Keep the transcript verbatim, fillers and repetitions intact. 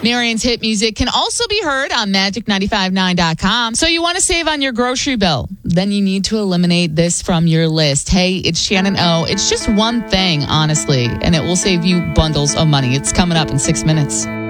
Marion's hit music can also be heard on magic nine five nine dot com. So you want to save on your grocery bill? Then you need to eliminate this from your list. Hey, it's Shannon O. It's just one thing, honestly, and it will save you bundles of money. It's coming up in six minutes.